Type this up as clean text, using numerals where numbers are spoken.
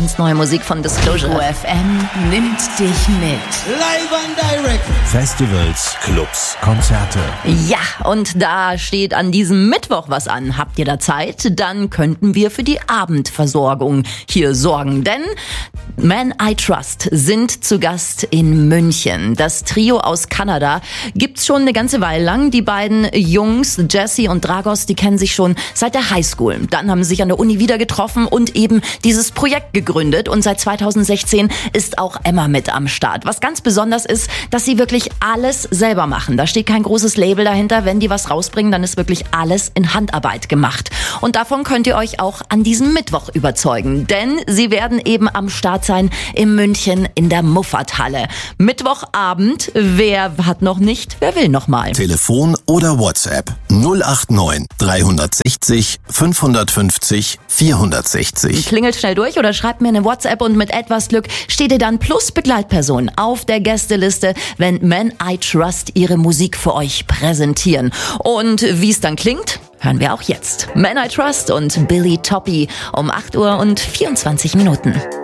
ganz neue Musik von Disclosure. FM nimmt dich mit. Live and direct. Festivals, Clubs, Konzerte. Ja, und da steht an diesem Mittwoch was an. Habt ihr da Zeit? Dann könnten wir für die Abendversorgung hier sorgen. Denn Men I Trust sind zu Gast in München. Das Trio aus Kanada gibt's schon eine ganze Weile lang. Die beiden Jungs, Jesse und Dragos, die kennen sich schon seit der Highschool. Dann haben sie sich an der Uni wieder getroffen und eben dieses Projekt gegründet. Und seit 2016 ist auch Emma mit am Start. Was ganz besonders ist, dass sie wirklich alles selber machen. Da steht kein großes Label dahinter. Wenn die was rausbringen, dann ist wirklich alles in Handarbeit gemacht. Und davon könnt ihr euch auch an diesem Mittwoch überzeugen. Denn sie werden eben am Start sein in München in der Muffathalle. Mittwochabend. Wer hat noch nicht? Wer will noch mal? Telefon oder WhatsApp 089 360 550 460. Klingelt schnell durch oder schreibt mir eine WhatsApp und mit etwas Glück steht ihr dann plus Begleitperson auf der Gästeliste, wenn Men I Trust ihre Musik für euch präsentieren. Und wie es dann klingt, hören wir auch jetzt. Men I Trust und Billy Toppy um 8 Uhr und 24 Minuten.